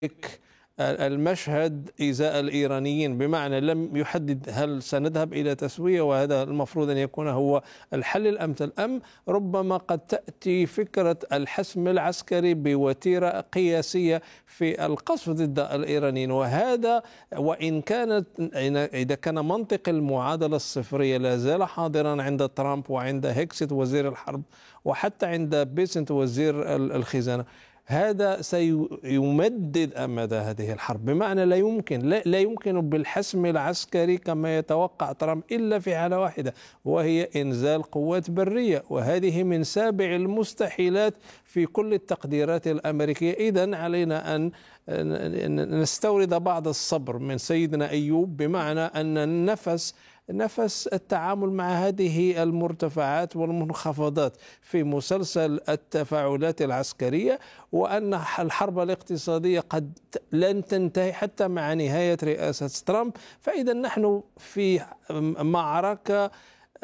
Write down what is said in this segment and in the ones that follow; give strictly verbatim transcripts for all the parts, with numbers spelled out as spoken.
المشهد إزاء الإيرانيين، بمعنى لم يحدد هل سنذهب إلى تسوية وهذا المفروض أن يكون هو الحل الأمثل، أم ربما قد تأتي فكرة الحسم العسكري بوتيرة قياسية في القصف ضد الإيرانيين. وهذا وإن كانت إذا كان منطق المعادلة الصفرية لا زال حاضرا عند ترامب وعند هيكسيت وزير الحرب وحتى عند بيسنت وزير الخزانة، هذا سيمدد أمد هذه الحرب، بمعنى لا يمكن لا, لا يمكن بالحسم العسكري كما يتوقع ترامب إلا في حالة واحدة، وهي إنزال قوات برية، وهذه من سابع المستحيلات في كل التقديرات الأمريكية. إذن علينا أن نستورد بعض الصبر من سيدنا أيوب، بمعنى أن النفس نفس التعامل مع هذه المرتفعات والمنخفضات في مسلسل التفاعلات العسكرية، وأن الحرب الاقتصادية قد لن تنتهي حتى مع نهاية رئاسة ترامب. فإذا نحن في معركة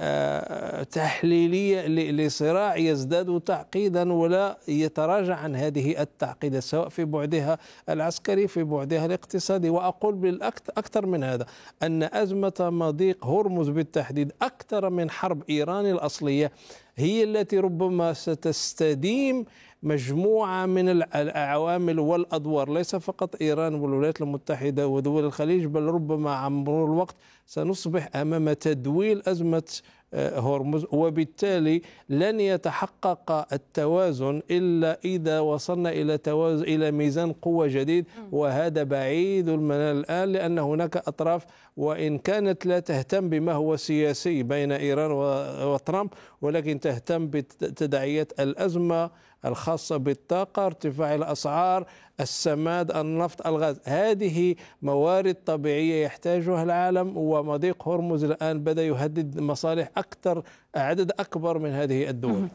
تحليلية لصراع يزداد تعقيدا ولا يتراجع عن هذه التعقيدات، سواء في بعدها العسكري في بعدها الاقتصادي. وأقول بالأكثر من هذا أن أزمة مضيق هرمز بالتحديد أكثر من حرب إيران الأصلية هي التي ربما ستستديم مجموعة من العوامل والأدوار، ليس فقط إيران والولايات المتحدة ودول الخليج، بل ربما عن مرور الوقت سنصبح أمام تدويل أزمة هرمز، وبالتالي لن يتحقق التوازن إلا إذا وصلنا إلى توازن إلى ميزان قوة جديد، وهذا بعيد المنال الآن، لأن هناك أطراف وإن كانت لا تهتم بما هو سياسي بين إيران وترامب، ولكن تهتم بتداعيات الأزمة الخاصة بالطاقة، ارتفاع الأسعار، السماد، النفط، الغاز. هذه موارد طبيعية يحتاجها العالم، ومضيق هرمز الآن بدأ يهدد مصالح أكثر عدد أكبر من هذه الدول.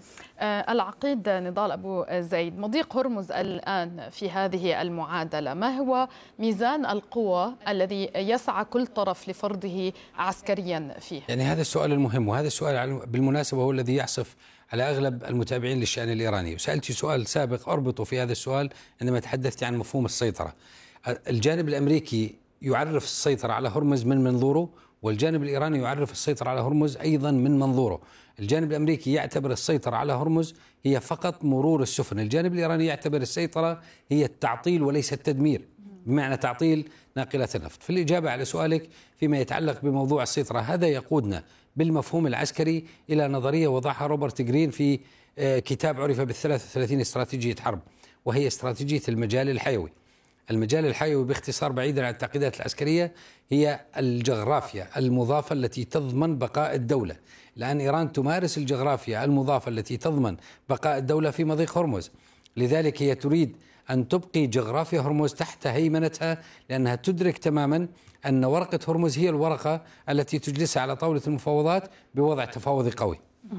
العقيد نضال أبو زيد، مضيق هرمز الآن في هذه المعادلة ما هو ميزان القوى الذي يسعى كل طرف لفرضه عسكريا فيه؟ يعني هذا السؤال المهم، وهذا السؤال بالمناسبة هو الذي يعصف على أغلب المتابعين للشأن الإيراني. وسألت سؤال سابق أربطه في هذا السؤال عندما تحدثت عن مفهوم السيطرة. الجانب الأمريكي يعرف السيطرة على هرمز من منظوره، والجانب الإيراني يعرف السيطرة على هرمز أيضا من منظوره. الجانب الأمريكي يعتبر السيطرة على هرمز هي فقط مرور السفن، الجانب الإيراني يعتبر السيطرة هي التعطيل وليس التدمير، بمعنى تعطيل ناقلات النفط. في الإجابة على سؤالك فيما يتعلق بموضوع السيطرة، هذا يقودنا بالمفهوم العسكري إلى نظرية وضعها روبرت جرين في كتاب عرف بالثلاث وثلاثين استراتيجية حرب، وهي استراتيجية المجال الحيوي. المجال الحيوي باختصار بعيدا عن التعقيدات العسكرية هي الجغرافيا المضافة التي تضمن بقاء الدولة. الآن إيران تمارس الجغرافيا المضافة التي تضمن بقاء الدولة في مضيق هرمز، لذلك هي تريد أن تبقي جغرافيا هرمز تحت هيمنتها، لأنها تدرك تماما أن ورقة هرمز هي الورقة التي تجلسها على طاولة المفاوضات بوضع تفاوضي قوي.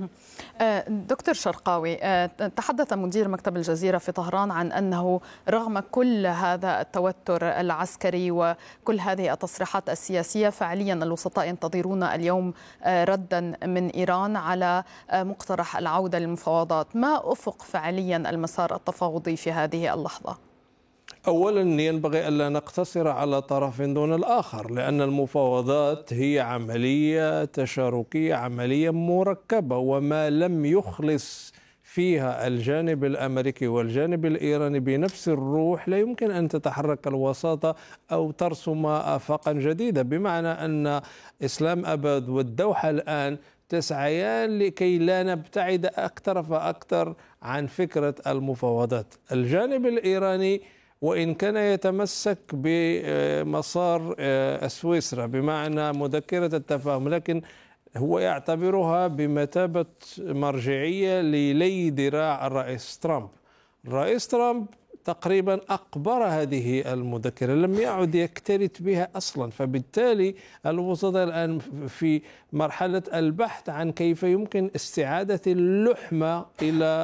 دكتور شرقاوي، تحدث مدير مكتب الجزيرة في طهران عن أنه رغم كل هذا التوتر العسكري وكل هذه التصريحات السياسية، فعليا الوسطاء ينتظرون اليوم ردا من إيران على مقترح العودة للمفاوضات. ما أفق فعليا المسار التفاوضي في هذه اللحظة؟ أولا ينبغي ألا نقتصر على طرف دون الآخر، لأن المفاوضات هي عملية تشاركية، عملية مركبة، وما لم يخلص فيها الجانب الأمريكي والجانب الإيراني بنفس الروح لا يمكن أن تتحرك الوساطة أو ترسم آفاقا جديدة. بمعنى أن إسلام أباد والدوحة الآن تسعيان لكي لا نبتعد أكثر فأكثر عن فكرة المفاوضات. الجانب الإيراني وإن كان يتمسك بمسار سويسرا بمعنى مذكرة التفاهم، لكن هو يعتبرها بمثابة مرجعية للي ذراع الرئيس ترامب. الرئيس ترامب تقريبا أقبر هذه المذكرة، لم يعد يكترث بها أصلا، فبالتالي الوسطاء الآن في مرحلة البحث عن كيف يمكن استعادة اللحمة إلى